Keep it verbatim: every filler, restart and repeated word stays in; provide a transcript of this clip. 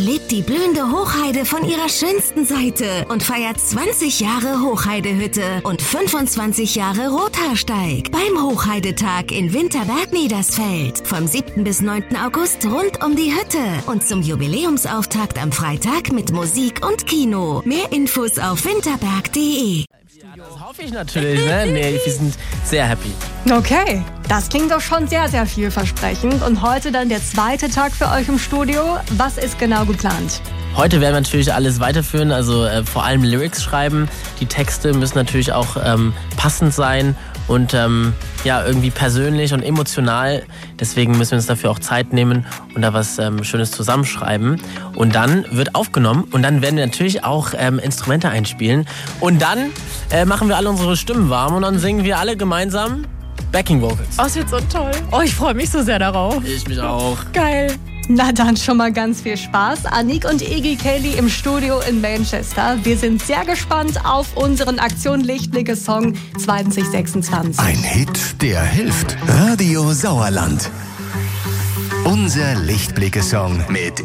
erlebt die blühende Hochheide von ihrer schönsten Seite und feiert zwanzig Jahre Hochheidehütte und fünfundzwanzig Jahre Rothaarsteig beim Hochheidetag in Winterberg-Niedersfeld. Vom siebten bis neunten August rund um die Hütte und zum Jubiläumsauftakt am Freitag mit Musik und Kino. Mehr Infos auf winterberg punkt de. Das hoffe ich natürlich, ne? Nee, wir sind sehr happy. Okay, das klingt doch schon sehr, sehr vielversprechend. Und heute dann der zweite Tag für euch im Studio. Was ist genau geplant? Heute werden wir natürlich alles weiterführen, also äh, vor allem Lyrics schreiben. Die Texte müssen natürlich auch ähm, passend sein und ähm, ja, irgendwie persönlich und emotional. Deswegen müssen wir uns dafür auch Zeit nehmen und da was ähm, Schönes zusammenschreiben. Und dann wird aufgenommen und dann werden wir natürlich auch ähm, Instrumente einspielen. Und dann äh, machen wir alle unsere Stimmen warm und dann singen wir alle gemeinsam Backing Vocals. Oh, ist jetzt so toll. Oh, ich freue mich so sehr darauf. Ich mich auch. Geil. Na dann schon mal ganz viel Spaß. Anik und Iggy Kelly im Studio in Manchester. Wir sind sehr gespannt auf unseren Aktion Lichtblicke-Song zwanzig sechsundzwanzig. Ein Hit, der hilft. Radio Sauerland. Unser Lichtblicke-Song mit